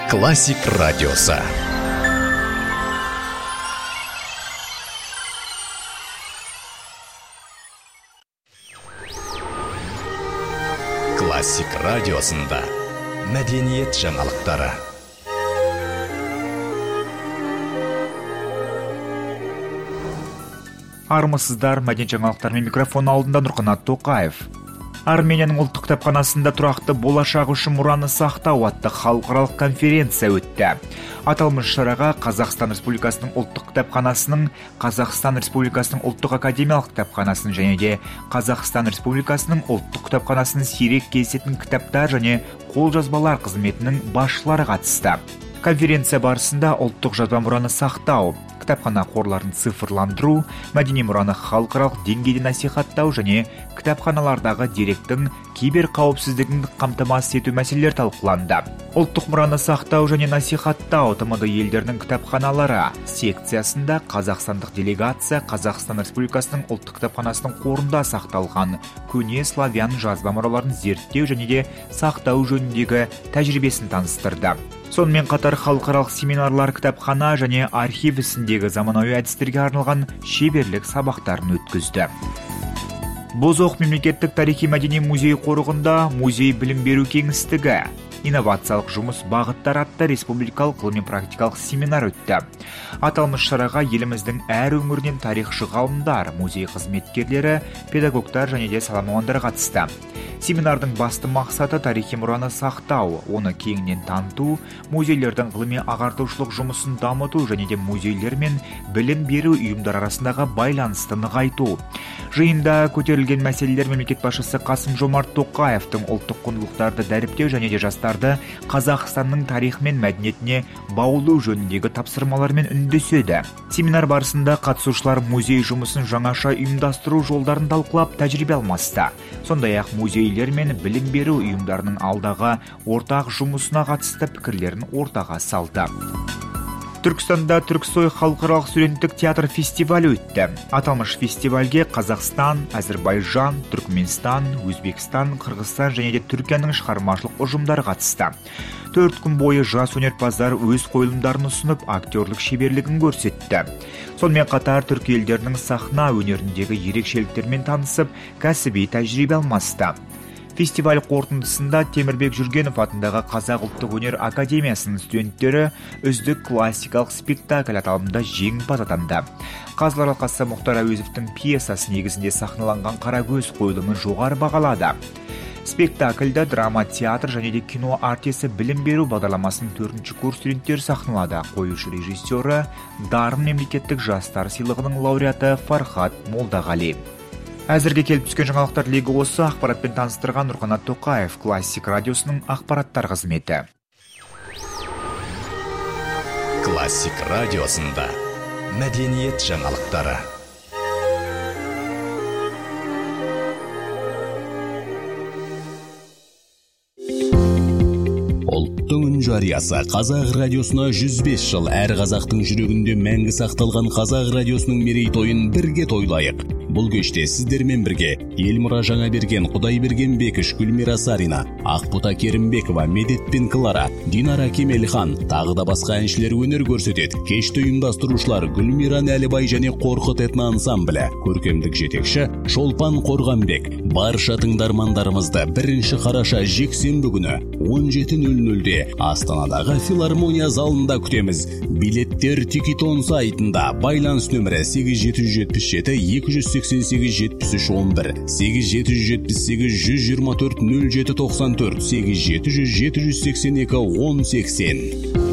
Классик радиосы. Классик радиосында мәдениет жаңалықтары. Армысыздар, мәдениет жаңалықтарымен микрофон алдында Нұрқанат Тоқаев. Арменияның ұлттық кітапханасында тұрақты болашақ үшін мұраны сақтау атты халықаралық конференция өтті. Аталмыш шараға Қазақстан Республикасының ұлттық кітапханасының, Қазақстан Республикасының ұлттық академиялық кітапханасының және де Қазақстан Республикасының ұлттық кітапханасының сирек кездесетін кітаптар және қолжазбалар қызметінің басшылары қатысты. Конференция барысында ұлттық жазба мұраны сақтау, кітапхана қорларын цифрландыру, мәдени мұраны халықаралық деңгейде насихаттау және кітапханалардағы деректің кибер қауіпсіздігін қамтамасыз ету мәселелері талқыланды. Ұлттық мұраны сақтау және насихаттау ТМД елдерінің кітапханалары секциясында қазақстандық делегация Қазақстан Республикасының ұлттық кітапханасының қорында сақталған көне славян жазба мұраларын зерттеу және де сақтау жөніндегі тәжірибесін таныстырды. Сонымен қатар халықаралық семинарлар, кітапхана және архив ісіндегі заманауи әдістерге арналған шеберлік сабақтарын өткізді. Бозоқ мемлекеттік тарихи-мәдени музей қорығында музей білім беру кеңістігі, инновациялық жұмыс бағыттары атты республикалық ғылыми-практикалық семинар өтті. Аталмыш шараға еліміздің әр өңірінен тарихшы ғалымдар, музей қызметкерлері, педагогтар және де сала мамандары қатысты. Семинардың басты мақсаты тарихи мұраны сақтау, оны кеңінен таныту, музейлердің ғылыми ағартушылық жұмысын дамыту және де музейлер мен білім беру ұйымдар арасындағы байланысты нығайту. Жиында көтерілген мәселелер мемлекет басшысы Қасым-Жомарт Тоқаевтың ұлттық құндылықтарды дәріптеу және де жастарды Қазақстанның тарихы мен мәдениетіне баулу жөніндегі тапсырмалармен үндеседі. Семинар барысында қатысушылар музей жұмысын жаңаша ұйымдастыру жолдарын талқылап тәжірибе алмасты. Сондай-ақ музейлер мен білім беру ұйымдарының алдағы ортақ жұмысына қатысты пікірлерін ортаға салды. Түркістанда Түрксой халықаралық студенттік театр фестивалі өтті. Аталмыш фестивальге Қазақстан, Әзірбайжан, Түркменстан, Өзбекстан, Қырғызстан және де Түркияның шығармашылық ұжымдары қатысты. 4 күн бойы жас өнерпаздар өз қойылымдарын ұсынып, актерлік шеберлігін көрсетті. Сонымен қатар түркі елдерінің сахна өнеріндегі ерекшеліктермен танысып, кәсіби тәжірибе алмасты. Фестиваль қорытындысында Темірбек Жүргенов атындағы Қазақ ұлттық өнер академиясының студенттері үздік классикалық спектакль аталымында жеңімпаз атанды. Қазылар алқасы Мұхтар Әуезовтің пьесасы негізінде сахналанған Қарагөз қойылымын жоғары бағалады. Спектакльда драма театр және де кино артисі білім беру бағдарламасының 4-ші курс студенттері сахналады. Қоюшы режиссері Дарын мемлекеттік жастар сыйлығының лауреаты Фархат Молдағали. Әзірге келіп түскен жаңалықтар легі осы. Ақпаратпен таныстырған Нұрқанат Тоқаев, Классик радиосының ақпараттар қызметі. Классик радиосында мәдениет жаңалықтары. Ұлттың үн жариясы Қазақ радиосына 105 жыл әр қазақтың жүрегінде мәңгі сақталған Қазақ радиосының мерейтойын бірге тойлайық. Бұл кеште сіздермен бірге Елмұра Жаңаберген, Құдайбергенбекіш, Гүлмира Сарина, Ақбота Керімбекова, Медетпен Клара, Динара Кемелхан, тағы да басқа әншілер өнер көрсетеді. Кешті ұйымдастырушылар Гүлмира Нәлібай және Қорқыт этно ансамблі, көркемдік жетекші Шолпан Қорғанбек. Барша тыңдармандарымызды 1 қараша жексенбі күні 17:00-де Астанадағы филармония залында күтеміз. Билеттер Тикетон сайтында. Байланыс нөмірі 8777 288 7311, 8778 124 0794, 8700 782 1080.